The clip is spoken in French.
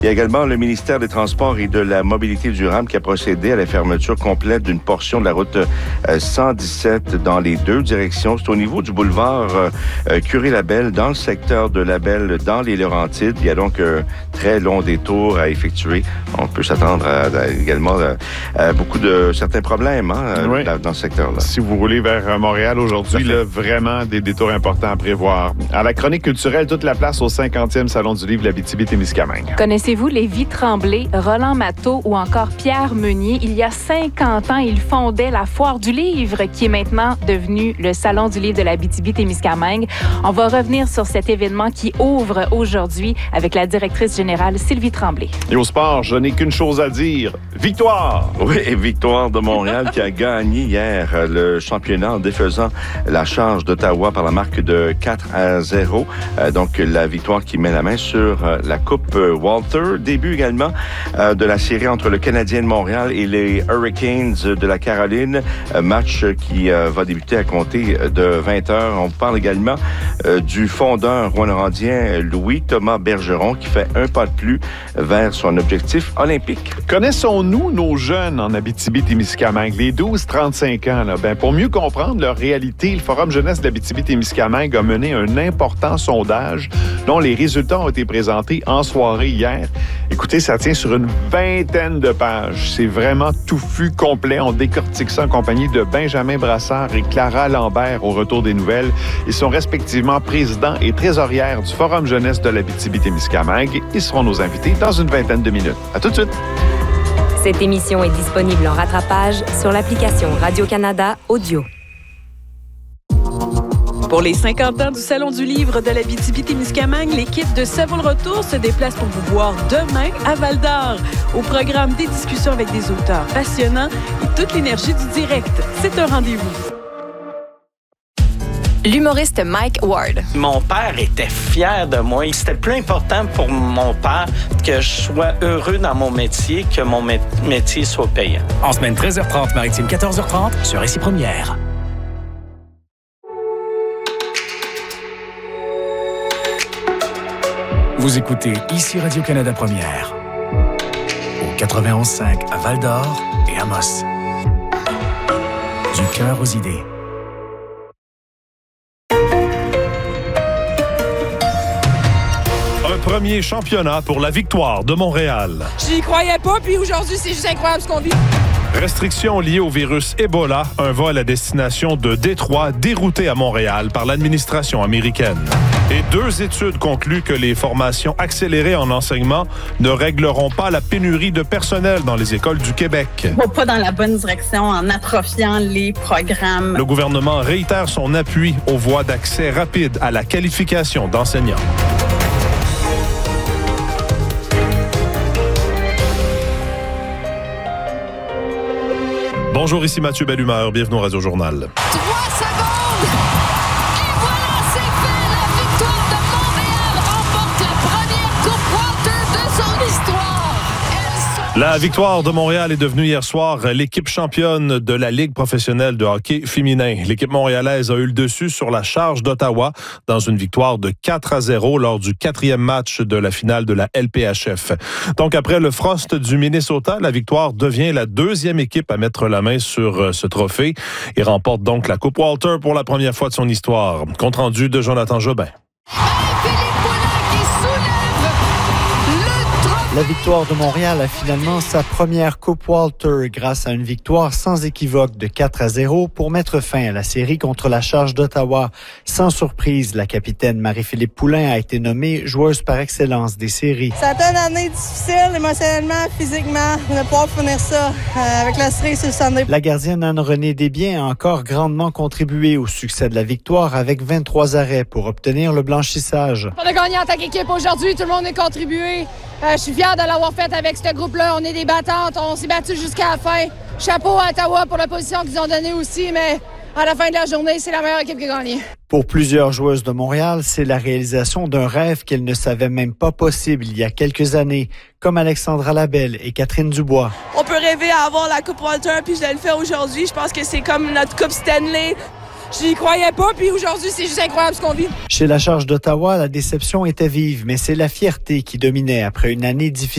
Il y a également le ministère des Transports et de la Mobilité durable qui a procédé à la fermeture complète d'une portion de la route 117 dans les deux directions. C'est au niveau du boulevard Curie-Labelle, dans le secteur de Labelle, dans les Laurentides. Il y a donc un très long détour à effectuer. On peut s'attendre également à beaucoup de certains problèmes oui. Dans ce secteur-là. Si vous roulez vers Montréal aujourd'hui, là, vraiment des détours importants à prévoir. À la chronique culturelle, toute la place au 50e Salon du livre de l'Abitibi-Témiscamingue. Connaissez-vous Lévi Tremblay, Roland Matteau ou encore Pierre Meunier? Il y a 50 ans, ils fondaient la Foire du livre, qui est maintenant devenue le Salon du livre de l'Abitibi-Témiscamingue. On va revenir sur cet événement qui ouvre aujourd'hui avec la directrice générale Sylvie Tremblay. Et au sport, je n'ai qu'une chose à dire. Victoire! Oui, et victoire de Montréal qui a gagné hier le championnat en défaisant la Charge d'Ottawa par la marque de 4-0. Donc, la victoire qui met la main sur la Coupe Walter. Début également de la série entre le Canadien de Montréal et les Hurricanes de la Caroline. Match qui va débuter à compter de 20h. On parle également du fondeur rwandien Louis-Thomas Bergeron qui fait un pas de plus vers son objectif olympique. Connaissons-nous nos jeunes en Abitibi-Témiscamingue, les 12-35 ans? Là? Ben, pour mieux comprendre leur réalité, le Forum jeunesse de l'Abitibi-Témiscamingue a mené un important sondage dont les résultats ont été présentés en soirée hier. Écoutez, ça tient sur une vingtaine de pages. C'est vraiment touffu, complet. On décortique ça en compagnie de Benjamin Brassard et Clara Lambert au retour des nouvelles. Ils sont respectivement présidents et trésorières du Forum jeunesse de l'Abitibi-Témiscamingue. Ils seront nos invités dans une vingtaine de minutes. À tout de suite. Cette émission est disponible en rattrapage sur l'application Radio-Canada Audio. Pour les 50 ans du Salon du livre de l'Abitibi-Témiscamingue, l'équipe de Ça vaut le retour se déplace pour vous voir demain à Val-d'Or. Au programme, des discussions avec des auteurs passionnants et toute l'énergie du direct. C'est un rendez-vous. L'humoriste Mike Ward. Mon père était fier de moi. C'était plus important pour mon père que je sois heureux dans mon métier que mon métier soit payant. En semaine 13h30, maritime 14h30, sur Récit Première. Vous écoutez ici Radio-Canada Première. Au 91.5 à Val-d'Or et Amos. Du cœur aux idées. Un premier championnat pour la victoire de Montréal. J'y croyais pas, puis aujourd'hui, c'est juste incroyable ce qu'on vit. Restrictions liées au virus Ebola, un vol à destination de Détroit dérouté à Montréal par l'administration américaine. Et 2 études concluent que les formations accélérées en enseignement ne régleront pas la pénurie de personnel dans les écoles du Québec. On va pas dans la bonne direction en atrophiant les programmes. Le gouvernement réitère son appui aux voies d'accès rapide à la qualification d'enseignants. Bonjour, ici Mathieu Bellumeur. Bienvenue au Radio Journal. 3 secondes! Et voilà, c'est fait! La victoire de Montréal remporte la première Coupe Walter de son histoire. La victoire de Montréal est devenue hier soir l'équipe championne de la Ligue professionnelle de hockey féminin. L'équipe montréalaise a eu le dessus sur la Charge d'Ottawa dans une victoire de 4-0 lors du 4e match de la finale de la LPHF. Donc, après le Frost du Minnesota, la victoire devient la 2e équipe à mettre la main sur ce trophée et remporte donc la Coupe Walter pour la première fois de son histoire. Compte rendu de Jonathan Jobin. La victoire de Montréal a finalement sa première Coupe Walter grâce à une victoire sans équivoque de 4-0 pour mettre fin à la série contre la Charge d'Ottawa. Sans surprise, la capitaine Marie-Philippe Poulin a été nommée joueuse par excellence des séries. Ça a été une année difficile, émotionnellement, physiquement, de pouvoir finir ça avec la série sur le Sunday. La gardienne Anne-Renée Desbiens a encore grandement contribué au succès de la victoire avec 23 arrêts pour obtenir le blanchissage. On a gagné en tant qu'équipe aujourd'hui, tout le monde a contribué. Je suis fier de l'avoir fait avec ce groupe-là. On est des battantes, on s'est battus jusqu'à la fin. Chapeau à Ottawa pour la position qu'ils ont donnée aussi, mais à la fin de la journée, c'est la meilleure équipe qui a gagné. Pour plusieurs joueuses de Montréal, c'est la réalisation d'un rêve qu'elles ne savaient même pas possible il y a quelques années, comme Alexandra Labelle et Catherine Dubois. On peut rêver à avoir la Coupe Walter, puis je le fais aujourd'hui. Je pense que c'est comme notre Coupe Stanley. J'y croyais pas, puis aujourd'hui, c'est juste incroyable ce qu'on vit. Chez la Charge d'Ottawa, la déception était vive, mais c'est la fierté qui dominait après une année difficile.